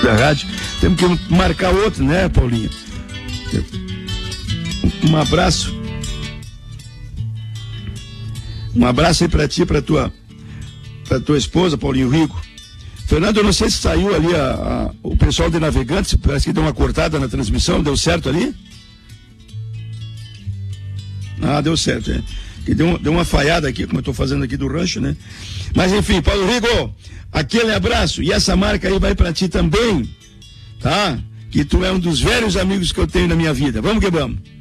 da rádio. Temos que marcar outro, né, Paulinho? Um abraço. Um abraço aí pra ti, pra tua esposa, Paulinho Rico. Fernando, eu não sei se saiu ali o pessoal de Navegantes, parece que deu uma cortada na transmissão, deu certo ali? Ah, deu certo, é. Que deu uma falhada aqui, como eu estou fazendo aqui do rancho, né? Mas enfim, Paulo Rico, aquele abraço, e essa marca aí vai para ti também, tá? Que tu é um dos velhos amigos que eu tenho na minha vida. Vamos que vamos.